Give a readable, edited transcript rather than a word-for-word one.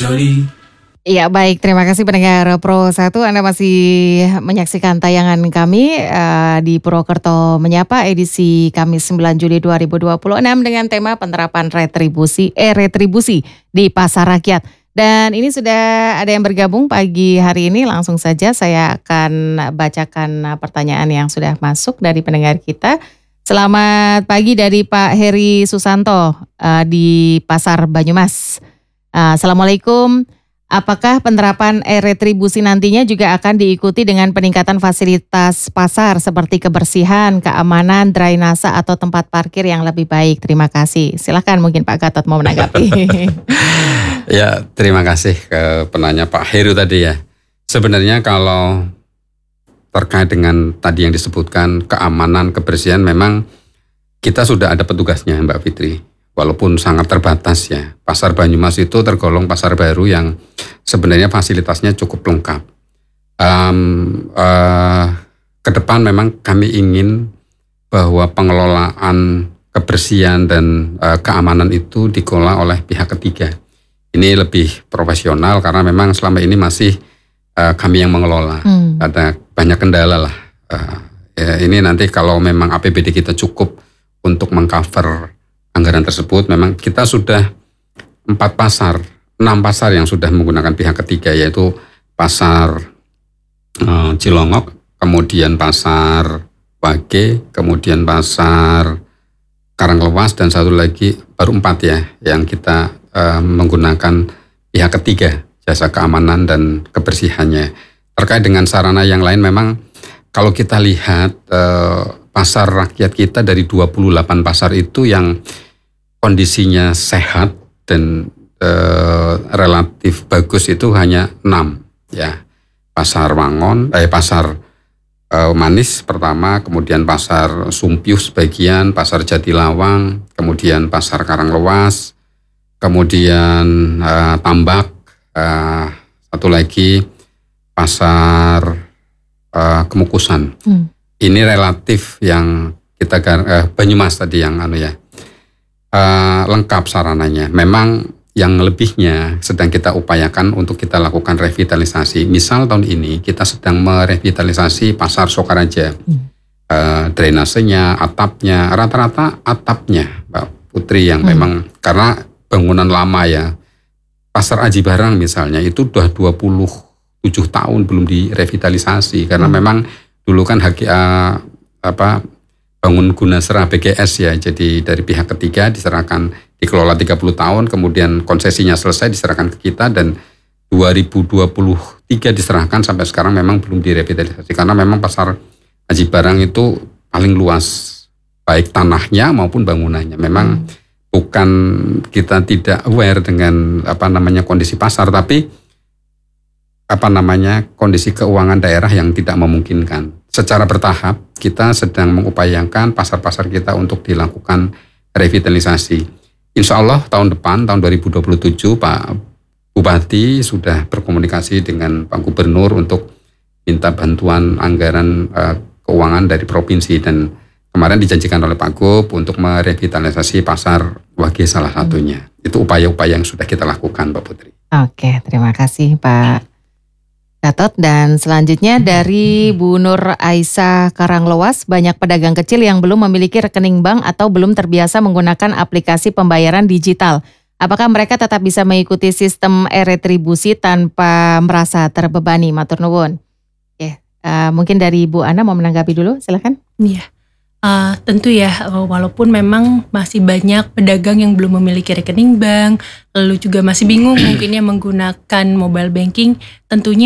Jolly. Ya baik, terima kasih pendengar Pro 1. Anda masih menyaksikan tayangan kami di Purwokerto Menyapa edisi Kamis 9 Juli 2026 dengan tema penerapan retribusi di pasar rakyat. Dan ini sudah ada yang bergabung pagi hari ini. Langsung saja saya akan bacakan pertanyaan yang sudah masuk dari pendengar kita. Selamat pagi dari Pak Heri Susanto di Pasar Banyumas. Assalamualaikum. Apakah penerapan retribusi nantinya juga akan diikuti dengan peningkatan fasilitas pasar seperti kebersihan, keamanan, drainase atau tempat parkir yang lebih baik? Terima kasih. Silakan mungkin Pak Gatot mau menanggapi. Ya, terima kasih ke penanya Pak Heru tadi ya. Sebenarnya kalau terkait dengan tadi yang disebutkan keamanan, kebersihan, memang kita sudah ada petugasnya Mbak Fitri. Walaupun sangat terbatas ya. Pasar Banyumas itu tergolong pasar baru yang sebenarnya fasilitasnya cukup lengkap. Ke depan memang kami ingin bahwa pengelolaan kebersihan dan keamanan itu dikelola oleh pihak ketiga. Ini lebih profesional karena memang selama ini masih kami yang mengelola. Ada banyak kendala lah. Ini nanti kalau memang APBD kita cukup untuk mengcover anggaran tersebut, memang kita sudah 6 pasar yang sudah menggunakan pihak ketiga, yaitu pasar Cilongok, kemudian pasar Wage, kemudian pasar Karanglewas, dan satu lagi baru 4 ya yang kita menggunakan pihak ketiga jasa keamanan dan kebersihannya. Terkait dengan sarana yang lain, memang kalau kita lihat pasar rakyat kita dari 28 pasar itu yang kondisinya sehat dan relatif bagus itu hanya 6 ya. Pasar Wangon, pasar Manis pertama, kemudian pasar Sumpiuh sebagian, pasar Jatilawang, kemudian pasar Karanglewas, kemudian Tambak, satu lagi pasar Kemukusan. Ini relatif yang kita Banyumas tadi yang lengkap sarananya. Memang yang lebihnya sedang kita upayakan untuk kita lakukan revitalisasi. Misal tahun ini kita sedang merevitalisasi pasar Sokaraja. Drainasenya, atapnya, rata-rata atapnya Mbak Putri yang memang karena bangunan lama ya. Pasar Aji Barang misalnya itu sudah 27 tahun belum direvitalisasi karena memang dulu kan bangun guna serah BGS ya, jadi dari pihak ketiga diserahkan, dikelola 30 tahun, kemudian konsesinya selesai diserahkan ke kita dan 2023 diserahkan, sampai sekarang memang belum direvitalisasi karena memang pasar Aji Barang itu paling luas baik tanahnya maupun bangunannya. Memang bukan kita tidak aware dengan kondisi pasar, tapi kondisi keuangan daerah yang tidak memungkinkan. Secara bertahap kita sedang mengupayakan pasar-pasar kita untuk dilakukan revitalisasi. Insya Allah tahun depan, tahun 2027, Pak Bupati sudah berkomunikasi dengan Pak Gubernur untuk minta bantuan anggaran keuangan dari provinsi, dan kemarin dijanjikan oleh Pak Gub untuk merevitalisasi pasar Wage salah satunya. Itu upaya-upaya yang sudah kita lakukan, Mbak Putri. Oke, terima kasih Pak Gatot. Dan selanjutnya dari Bu Nur Aisyah Karanglewas, banyak pedagang kecil yang belum memiliki rekening bank atau belum terbiasa menggunakan aplikasi pembayaran digital. Apakah mereka tetap bisa mengikuti sistem retribusi tanpa merasa terbebani? Matur nuwun. Mungkin dari Bu Ana mau menanggapi dulu, silakan. Iya. Tentu ya, walaupun memang masih banyak pedagang yang belum memiliki rekening bank, lalu juga masih bingung mungkin ya menggunakan mobile banking, tentunya